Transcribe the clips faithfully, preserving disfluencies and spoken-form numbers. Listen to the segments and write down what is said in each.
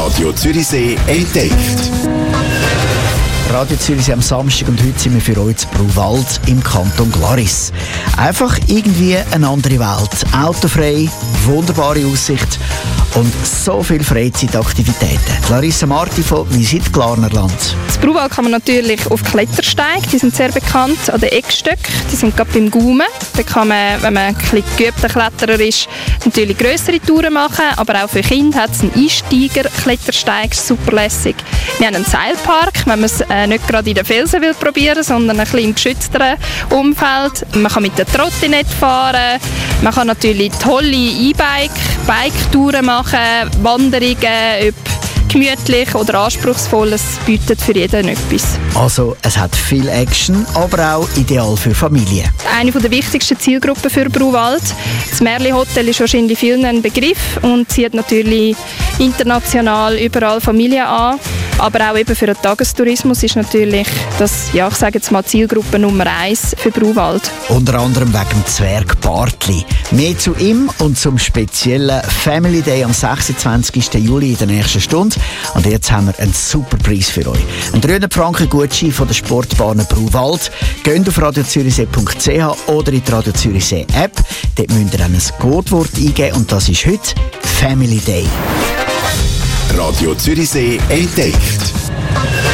Radio Zürichsee entdeckt. Radio Zürichsee am Samstag und heute sind wir für euch in Bruwald im Kanton Glaris. Einfach irgendwie eine andere Welt. Autofrei, wunderbare Aussicht und so viele Freizeitaktivitäten. Larissa Marti von Visit Glarnerland. In Bruwald kann man natürlich auf Klettersteige, die sind sehr bekannt, an den Eckstöcken, die sind gerade beim Gaumen. Da kann man, wenn man ein bisschen geübter Kletterer ist, natürlich grössere Touren machen, aber auch für Kinder hat es einen Einsteiger-Klettersteig, super lässig. Wir haben einen Seilpark, wenn man es äh, nicht gerade in den Felsen will probieren, sondern ein bisschen im geschützteren Umfeld. Man kann mit der Trottinette fahren, man kann natürlich tolle E-Bike, Bike-Touren machen, Wanderungen, ob gemütlich oder anspruchsvoll, es bietet für jeden etwas. Also es hat viel Action, aber auch ideal für Familien. Eine der wichtigsten Zielgruppen für Bruwald. Das Merli Hotel ist wahrscheinlich vielen ein Begriff und zieht natürlich international überall Familien an. Aber auch eben für den Tagestourismus ist natürlich das, ja, ich sage jetzt mal, Zielgruppe Nummer eins für Bruwald. Unter anderem wegen dem Zwerg Bartli. Mehr zu ihm und zum speziellen Family Day am sechsundzwanzigsten Juli in der nächsten Stunde. Und jetzt haben wir einen super Preis für euch. Ein dreihundert Franken Gutschein von der Sportbahn Bruwald. Geht auf radio zürichsee punkt c h oder in die Radio Zürichsee App. Dort müsst ihr dann ein Codewort eingeben und das ist heute Family Day. Radio Zürichsee entdeckt.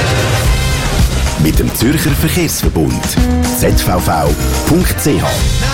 Mit dem Zürcher Verkehrsverbund Z V V punkt c h.